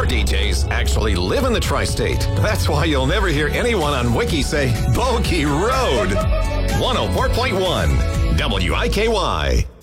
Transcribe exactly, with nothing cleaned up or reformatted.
Our D Js actually live in the tri-state. That's why you'll never hear anyone on Wiki say Bogey Road. one oh four point one W I K Y.